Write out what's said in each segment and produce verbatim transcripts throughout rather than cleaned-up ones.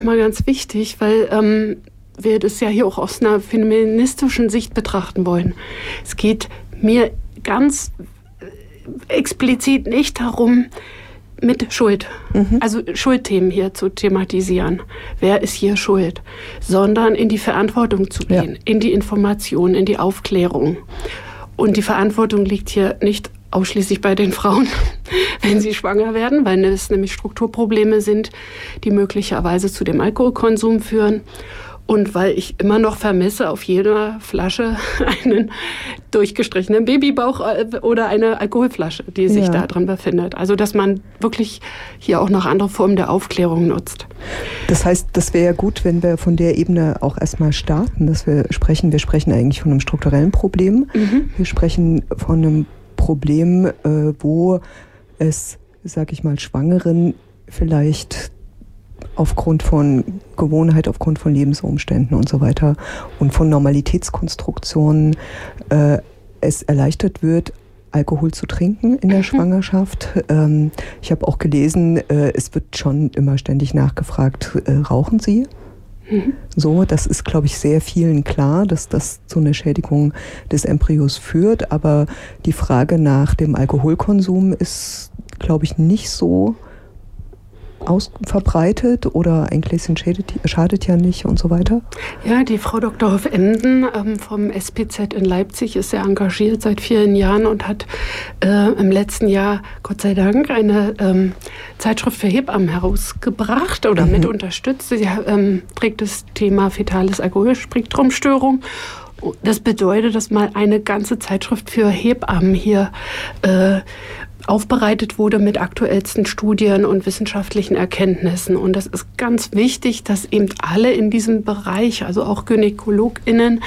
Mal ganz wichtig, weil ähm, wir das ja hier auch aus einer feministischen Sicht betrachten wollen. Es geht mir ganz explizit nicht darum, mit Schuld, mhm. also Schuldthemen hier zu thematisieren. Wer ist hier schuld? Sondern in die Verantwortung zu gehen, ja. in die Information, in die Aufklärung. Und die Verantwortung liegt hier nicht ausschließlich bei den Frauen, wenn sie schwanger werden, weil es nämlich Strukturprobleme sind, die möglicherweise zu dem Alkoholkonsum führen. Und weil ich immer noch vermisse auf jeder Flasche einen durchgestrichenen Babybauch oder eine Alkoholflasche, die sich ja. da drin befindet. Also dass man wirklich hier auch noch andere Formen der Aufklärung nutzt. Das heißt, das wäre ja gut, wenn wir von der Ebene auch erstmal starten, dass wir sprechen. Wir sprechen eigentlich von einem strukturellen Problem. Mhm. Wir sprechen von einem Problem, äh, wo es, sag ich mal, Schwangeren vielleicht aufgrund von Gewohnheit, aufgrund von Lebensumständen und so weiter und von Normalitätskonstruktionen äh, es erleichtert wird, Alkohol zu trinken in der mhm. Schwangerschaft. Ähm, ich habe auch gelesen, äh, es wird schon immer ständig nachgefragt, äh, rauchen Sie? Mhm. So, das ist, glaube ich, sehr vielen klar, dass das zu einer Schädigung des Embryos führt. Aber die Frage nach dem Alkoholkonsum ist, glaube ich, nicht so aus verbreitet oder ein Gläschen schadet, schadet ja nicht und so weiter? Ja, die Frau Doktor Hoff-Emden ähm, vom S P Z in Leipzig ist sehr engagiert seit vielen Jahren und hat äh, im letzten Jahr, Gott sei Dank, eine ähm, Zeitschrift für Hebammen herausgebracht oder mhm. mit unterstützt. Sie ähm, trägt das Thema fetales Alkoholspektrumstörung. Das bedeutet, dass mal eine ganze Zeitschrift für Hebammen hier äh, aufbereitet wurde mit aktuellsten Studien und wissenschaftlichen Erkenntnissen. Und das ist ganz wichtig, dass eben alle in diesem Bereich, also auch GynäkologInnen,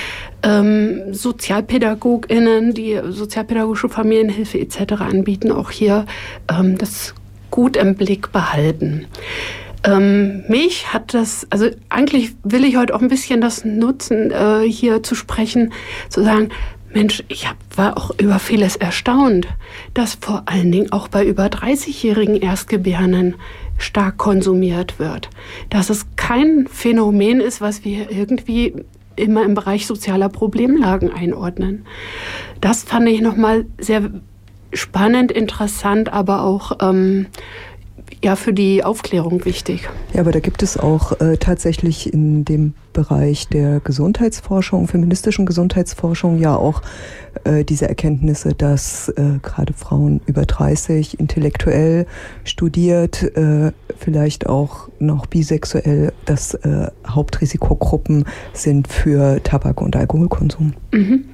ähm, SozialpädagogInnen, die sozialpädagogische Familienhilfe et cetera anbieten, auch hier ähm, das gut im Blick behalten. Ähm, mich hat das, also eigentlich will ich heute auch ein bisschen das nutzen, äh, hier zu sprechen, zu sagen, Mensch, ich hab, war auch über vieles erstaunt, dass vor allen Dingen auch bei über dreißigjährigen Erstgebärenden stark konsumiert wird. Dass es kein Phänomen ist, was wir irgendwie immer im Bereich sozialer Problemlagen einordnen. Das fand ich nochmal sehr spannend, interessant, aber auch ähm, ja, für die Aufklärung wichtig. Ja, aber da gibt es auch äh, tatsächlich in dem Bereich der Gesundheitsforschung, feministischen Gesundheitsforschung ja auch äh, diese Erkenntnisse, dass äh, gerade Frauen über dreißig intellektuell studiert, äh, vielleicht auch noch bisexuell, dass äh, Hauptrisikogruppen sind für Tabak- und Alkoholkonsum. Mhm.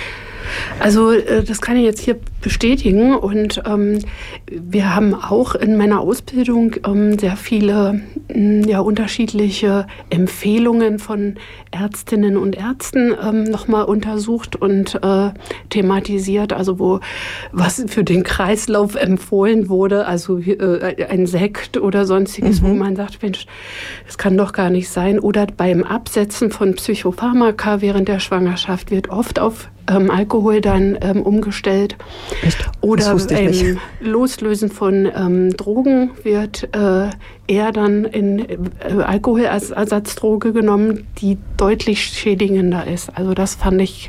Also das kann ich jetzt hier bestätigen und ähm, wir haben auch in meiner Ausbildung ähm, sehr viele mh, ja, unterschiedliche Empfehlungen von Ärztinnen und Ärzten ähm, nochmal untersucht und äh, thematisiert, also wo was für den Kreislauf empfohlen wurde, also äh, ein Sekt oder sonstiges, mhm. wo man sagt, Mensch, das kann doch gar nicht sein. Oder beim Absetzen von Psychopharmaka während der Schwangerschaft wird oft auf Ähm, Alkohol dann ähm, umgestellt. Echt? Oder beim Loslösen von ähm, Drogen wird äh, eher dann in äh, Alkohol als Ersatzdroge genommen, die deutlich schädigender ist. Also das fand ich,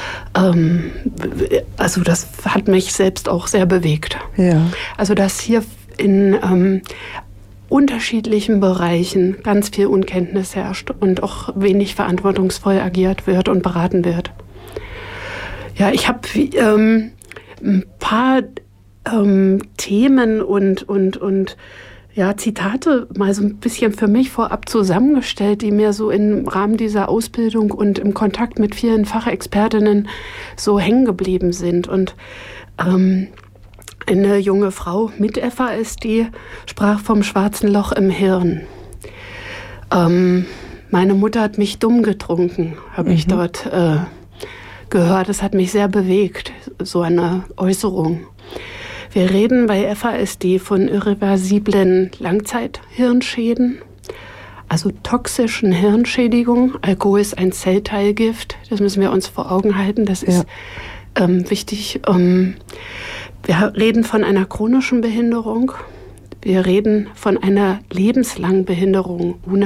ähm, also das hat mich selbst auch sehr bewegt. Ja. Also dass hier in ähm, unterschiedlichen Bereichen ganz viel Unkenntnis herrscht und auch wenig verantwortungsvoll agiert wird und beraten wird. Ja, ich habe ähm, ein paar ähm, Themen und, und, und ja, Zitate mal so ein bisschen für mich vorab zusammengestellt, die mir so im Rahmen dieser Ausbildung und im Kontakt mit vielen Fachexpertinnen so hängen geblieben sind. Und ähm, eine junge Frau mit F A S D sprach vom schwarzen Loch im Hirn. Ähm, meine Mutter hat mich dumm getrunken, habe mhm. ich dort äh, gehört. Das hat mich sehr bewegt, so eine Äußerung. Wir reden bei F A S D von irreversiblen Langzeithirnschäden, also toxischen Hirnschädigungen. Alkohol ist ein Zellteilgift, das müssen wir uns vor Augen halten, das ist ja. ähm, wichtig. Ähm, wir reden von einer chronischen Behinderung, wir reden von einer lebenslangen Behinderung ohne